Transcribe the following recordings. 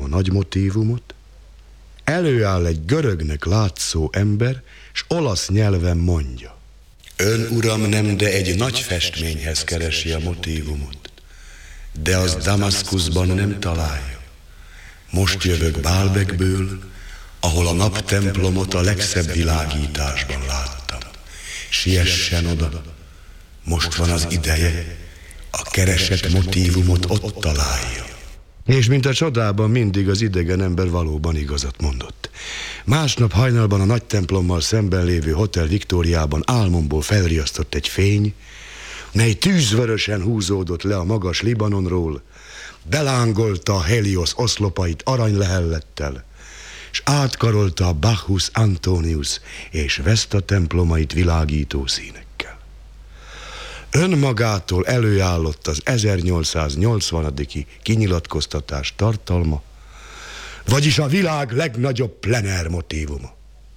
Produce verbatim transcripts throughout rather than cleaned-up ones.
a nagy motívumot, előáll egy görögnek látszó ember, s olasz nyelven mondja: ön, uram, nem, de egy nagy festményhez keresi a motívumot, de az Damaszkuszban nem találja. Most jövök Baalbekből, ahol a naptemplomot a legszebb világításban láttam. Siessen oda, most van az ideje, a keresett motívumot ott találja. És mint a csodában mindig az idegen ember valóban igazat mondott. Másnap hajnalban a nagy templommal szemben lévő Hotel Victoriában álmomból felriasztott egy fény, mely tűzvörösen húzódott le a magas Libanonról, belángolta a Helios oszlopait aranylehellettel, és átkarolta a Bacchus Antonius és Vesta templomait világító színekkel. Önmagától előállott az ezernyolcszáznyolcvanadik kinyilatkoztatás tartalma, vagyis a világ legnagyobb plener motívuma.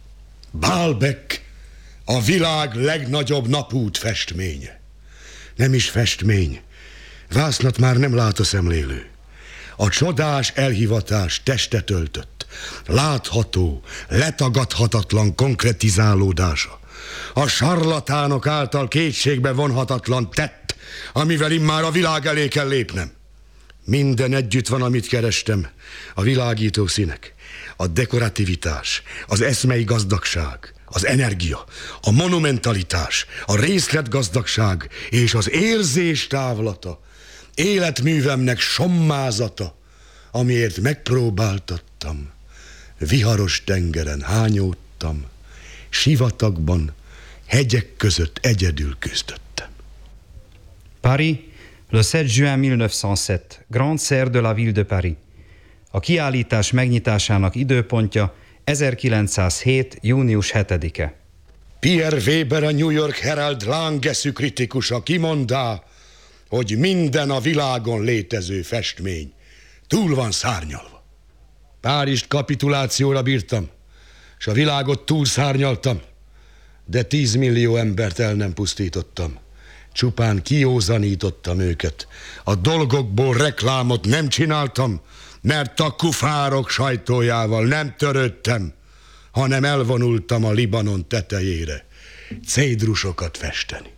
Baalbek a világ legnagyobb napút festménye. Nem is festmény, vásznat már nem lát a szemlélő. A csodás elhivatás testet öltött, látható, letagadhatatlan konkretizálódása. A sarlatánok által kétségbe vonhatatlan tett, amivel immár a világ elé kell lépnem. Minden együtt van, amit kerestem. A világító színek, a dekorativitás, az eszmei gazdagság, az energia, a monumentalitás, a részletgazdagság és az érzés távlata, életművemnek sommázata, amiért megpróbáltattam, viharos tengeren hányódtam, sivatagban, hegyek között egyedül küzdöttem. Paris, le sept juin mille neuf cent sept, Grande Serre de la Ville de Paris. A kiállítás megnyitásának időpontja ezerkilencszázhét. június hetedike. Pierre Weber, a New York Herald lángeszű kritikusa kimondá, hogy minden a világon létező festmény túl van szárnyalva. Párizst kapitulációra bírtam, s a világot túlszárnyaltam, de tízmillió embert el nem pusztítottam. Csupán kiózanítottam őket. A dolgokból reklámot nem csináltam, mert a kufárok sajtójával nem törődtem, hanem elvonultam a Libanon tetejére cédrusokat festeni.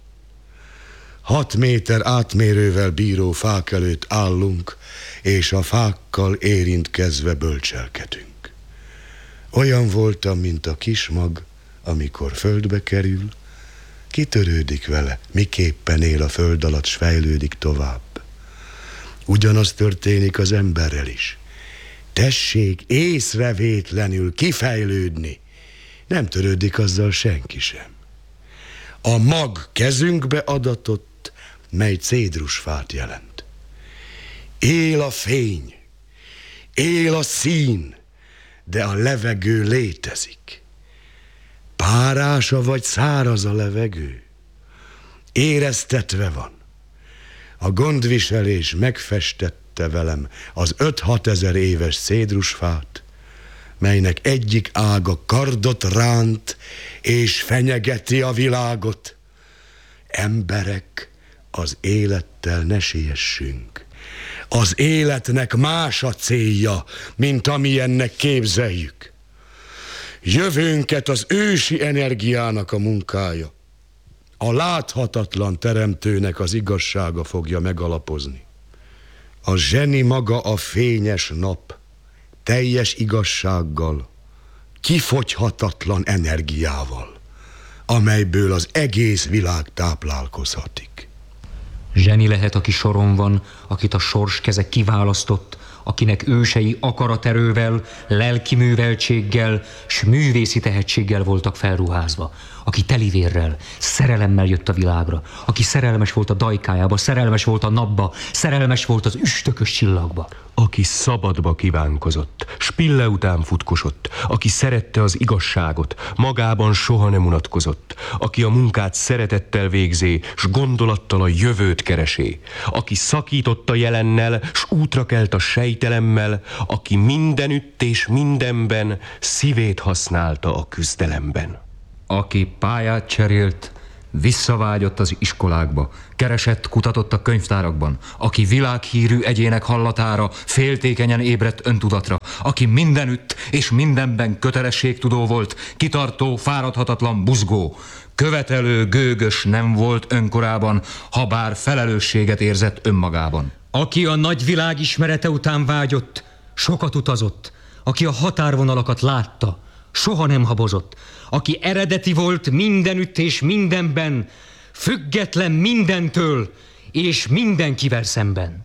Hat méter átmérővel bíró fák előtt állunk, és a fákkal érintkezve bölcselkedünk. Olyan voltam, mint a kismag, amikor földbe kerül, kitörődik vele, miképpen él a föld alatt, s fejlődik tovább. Ugyanaz történik az emberrel is. Tessék észrevétlenül kifejlődni, nem törődik azzal senki sem. A mag kezünkbe adatott, mely cédrusfát jelent. Él a fény, él a szín, de a levegő létezik. Párása vagy száraz a levegő, éreztetve van. A gondviselés megfestette velem az öt-hat ezer éves cédrusfát, melynek egyik ága kardot ránt és fenyegeti a világot. Emberek, az élettel ne siessünk. Az életnek más a célja, mint amilyennek képzeljük. Jövőnket az ősi energiának a munkája, a láthatatlan teremtőnek az igazsága fogja megalapozni. A zseni maga a fényes nap, teljes igazsággal, kifogyhatatlan energiával, amelyből az egész világ táplálkozhatik. Zseni lehet, aki soron van, akit a sors keze kiválasztott, akinek ősei akaraterővel, lelki műveltséggel s művészi tehetséggel voltak felruházva, aki telivérrel, szerelemmel jött a világra, aki szerelmes volt a dajkájába, szerelmes volt a napba, szerelmes volt az üstökös csillagba. Aki szabadba kívánkozott, spille után futkosott, aki szerette az igazságot, magában soha nem unatkozott, aki a munkát szeretettel végzé, s gondolattal a jövőt keresé, aki szakított a jelennel, s útra kelt a sejtelemmel, aki mindenütt és mindenben szívét használta a küzdelemben. Aki pályát cserélt, visszavágyott az iskolákba, keresett, kutatott a könyvtárakban, aki világhírű egyének hallatára féltékenyen ébredt öntudatra, aki mindenütt és mindenben kötelességtudó volt, kitartó, fáradhatatlan buzgó, követelő, gőgös nem volt önkorában, ha bár felelősséget érzett önmagában. Aki a nagy világ ismerete után vágyott, sokat utazott, aki a határvonalakat látta, soha nem habozott, aki eredeti volt mindenütt és mindenben, független mindentől és mindenkivel szemben.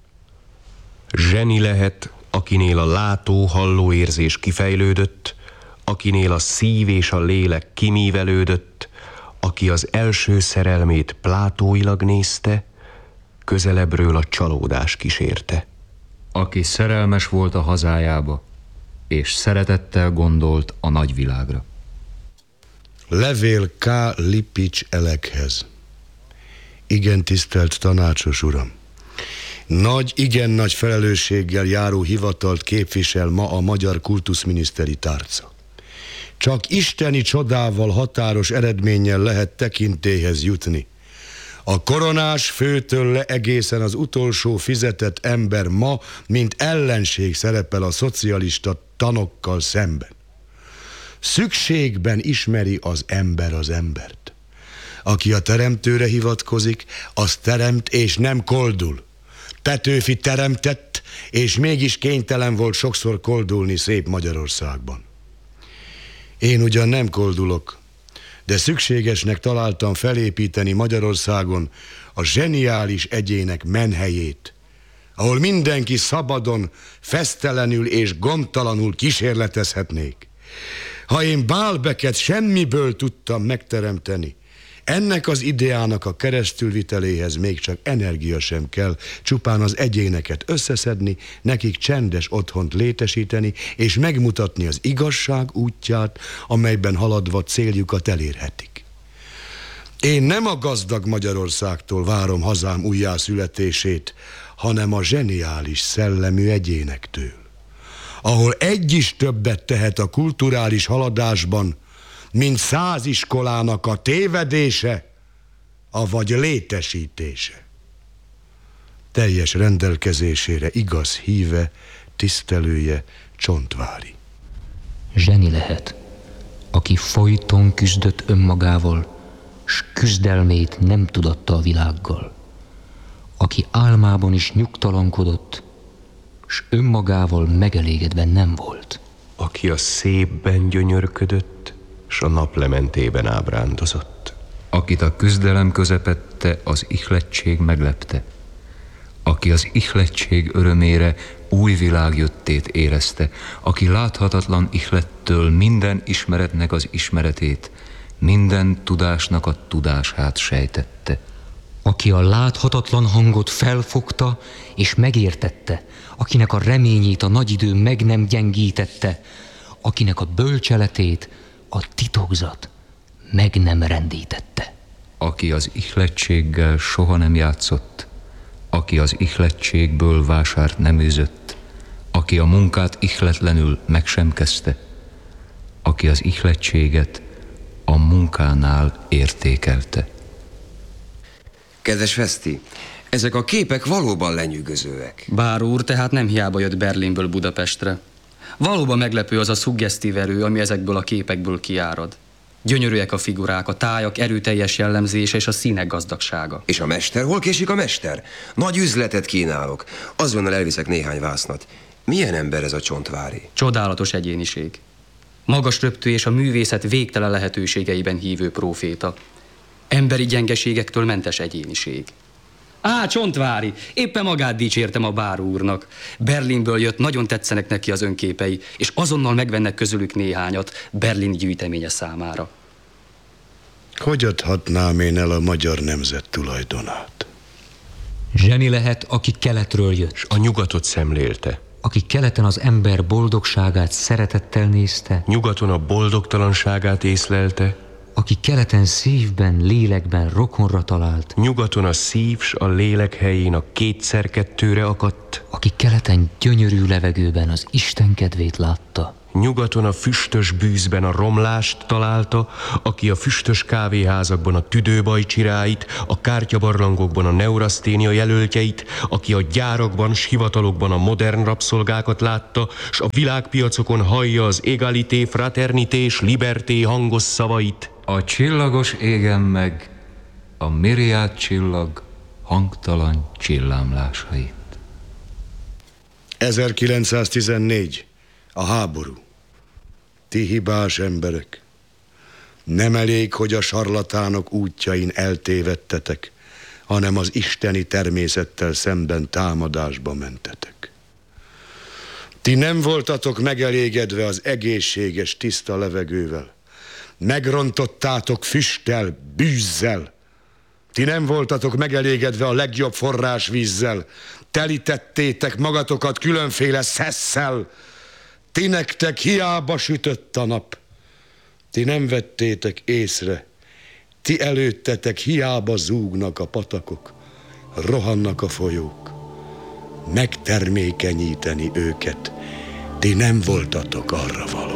Zseni lehet, akinél a látó-halló érzés kifejlődött, akinél a szív és a lélek kimívelődött, aki az első szerelmét plátóilag nézte, közelebbről a csalódás kísérte. Aki szerelmes volt a hazájába, és szeretettel gondolt a nagyvilágra. Levél K. Lippics Elekhez. Igen, tisztelt tanácsos uram! Nagy, igen nagy felelősséggel járó hivatalt képvisel ma a magyar kultuszminiszteri tárca. Csak isteni csodával, határos eredménnyel lehet tekintélyhez jutni. A koronás főtől le egészen az utolsó fizetett ember ma, mint ellenség szerepel a szocialista tanokkal szemben. Szükségben ismeri az ember az embert. Aki a teremtőre hivatkozik, az teremt és nem koldul. Petőfi teremtett, és mégis kénytelen volt sokszor koldulni szép Magyarországban. Én ugyan nem koldulok, de szükségesnek találtam felépíteni Magyarországon a zseniális egyének menhelyét, ahol mindenki szabadon, fesztelenül és gondtalanul kísérletezhetnék. Ha én Bálbeket semmiből tudtam megteremteni, ennek az ideának a keresztülviteléhez még csak energia sem kell, csupán az egyéneket összeszedni, nekik csendes otthont létesíteni, és megmutatni az igazság útját, amelyben haladva céljukat elérhetik. Én nem a gazdag Magyarországtól várom hazám újjászületését, hanem a zseniális szellemű egyénektől, ahol egy is többet tehet a kulturális haladásban, mint száz iskolának a tévedése, avagy létesítése. Teljes rendelkezésére igaz híve, tisztelője Csontváry. Zseni lehet, aki folyton küzdött önmagával, s küzdelmét nem tudatta a világgal. Aki álmában is nyugtalankodott, s önmagával megelégedve nem volt. Aki a szépben gyönyörködött, s a naplementében ábrándozott. Akit a küzdelem közepette, az ihlettség meglepte. Aki az ihlettség örömére új világ jöttét érezte, aki láthatatlan ihlettől minden ismeretnek az ismeretét, minden tudásnak a tudását sejtette. Aki a láthatatlan hangot felfogta és megértette, akinek a reményét a nagy idő meg nem gyengítette, akinek a bölcseletét a titokzat meg nem rendítette. Aki az ihlettséggel soha nem játszott, aki az ihlettségből vásárt nem űzött, aki a munkát ihletlenül meg sem kezdte, aki az ihlettséget a munkánál értékelte. Kedves Feszti, ezek a képek valóban lenyűgözőek. Bár úr, tehát nem hiába jött Berlinből Budapestre. Valóban meglepő az a szuggesztív erő, ami ezekből a képekből kiárad. Gyönyörűek a figurák, a tájak erőteljes jellemzése és a színek gazdagsága. És a mester? Hol késik a mester? Nagy üzletet kínálok. Azonnal elviszek néhány vásznat. Milyen ember ez a Csontváry? Csodálatos egyéniség. Magas röptű és a művészet végtelen lehetőségeiben hívő próféta. Emberi gyengeségektől mentes egyéniség. Á, Csontváry, éppen magát dicsértem a bár úrnak. Berlinből jött, nagyon tetszenek neki az önképei, és azonnal megvennek közülük néhányat Berlin gyűjteménye számára. Hogy adhatnám én el a magyar nemzet tulajdonát? Zseni lehet, aki keletről jött. S a nyugatot szemlélte. Aki keleten az ember boldogságát szeretettel nézte. Nyugaton a boldogtalanságát észlelte. Aki keleten szívben, lélekben rokonra talált. Nyugaton a szív s a lélek helyén a kétszer kettőre akadt. Aki keleten gyönyörű levegőben az Isten kedvét látta. Nyugaton a füstös bűzben a romlást találta, aki a füstös kávéházakban a tüdőbaj csiráit, a kártyabarlangokban a neuraszténia jelöltjeit, aki a gyárakban, s hivatalokban a modern rabszolgákat látta, s a világpiacokon hallja az égalité, fraternité és liberté hangos szavait. A csillagos égen meg a miriád csillag hangtalan csillámlásait. ezerkilencszáztizennégy. A háború. Ti hibás emberek. Nem elég, hogy a sarlatánok útjain eltévedtetek, hanem az isteni természettel szemben támadásba mentetek. Ti nem voltatok megelégedve az egészséges, tiszta levegővel. Megrontottátok füsttel, bűzzel. Ti nem voltatok megelégedve a legjobb forrásvízzel. Telítettétek magatokat különféle szesszel. Ti nektek hiába sütött a nap. Ti nem vettétek észre. Ti előttetek hiába zúgnak a patakok, rohannak a folyók. Megtermékenyíteni őket, ti nem voltatok arra való.